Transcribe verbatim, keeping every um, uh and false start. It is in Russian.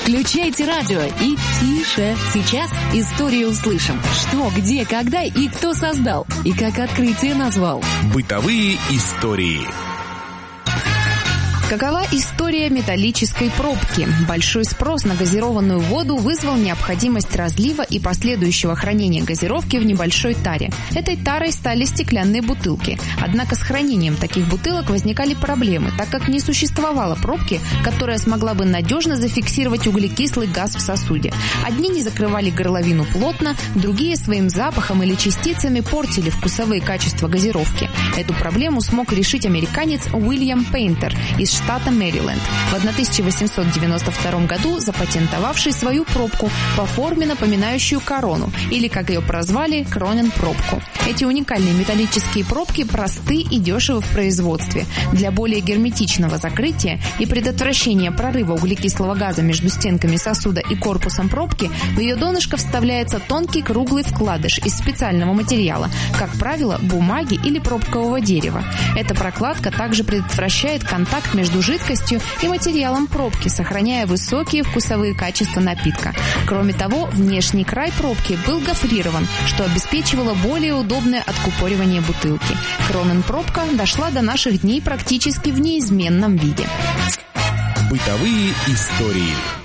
Включайте радио и тише. Сейчас историю услышим. Что, где, когда и кто создал. И как открытие назвал. Бытовые истории. Какова история металлической пробки? Большой спрос на газированную воду вызвал необходимость разлива и последующего хранения газировки в небольшой таре. Этой тарой стали стеклянные бутылки. Однако с хранением таких бутылок возникали проблемы, так как не существовало пробки, которая смогла бы надежно зафиксировать углекислый газ в сосуде. Одни не закрывали горловину плотно, другие своим запахом или частицами портили вкусовые качества газировки. Эту проблему смог решить американец Уильям Пейнтер из штата Мэриленд, в тысяча восемьсот девяносто втором году запатентовавший свою пробку по форме, напоминающую корону, или, как ее прозвали, Кронен-пробку. Эти уникальные металлические пробки просты и дешевы в производстве. Для более герметичного закрытия и предотвращения прорыва углекислого газа между стенками сосуда и корпусом пробки в ее донышко вставляется тонкий круглый вкладыш из специального материала, как правило, бумаги или пробкового дерева. Эта прокладка также предотвращает контакт между жидкостью и материалом пробки, сохраняя высокие вкусовые качества напитка. Кроме того, внешний край пробки был гофрирован, что обеспечивало более удобное откупоривание бутылки. Кронен-пробка дошла до наших дней практически в неизменном виде. Бытовые истории.